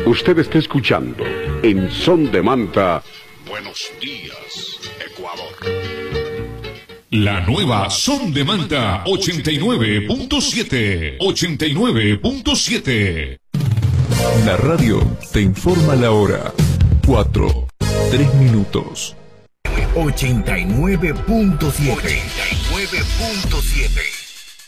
Usted está escuchando en Son de Manta. Buenos días, Ecuador. La nueva Son de Manta 89.7. 89.7. La radio te informa la hora. 4:03 minutos. 89.7. 89.7.